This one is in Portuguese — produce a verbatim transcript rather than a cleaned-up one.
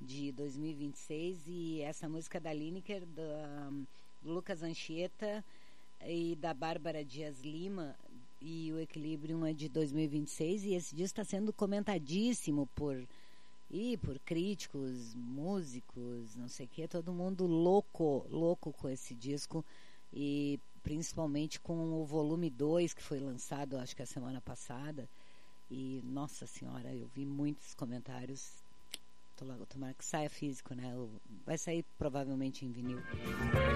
de dois mil e vinte e seis, e essa música da Lineker, da do Lucas Anchieta e da Bárbara Dias Lima, e o Equilibrium é de dois mil e vinte e seis, e esse disco está sendo comentadíssimo por, e por críticos, músicos, não sei o que, todo mundo louco, louco com esse disco, e principalmente com o volume dois, que foi lançado acho que a semana passada, e nossa senhora, eu vi muitos comentários. Tomara que saia físico, né? Vai sair provavelmente em vinil.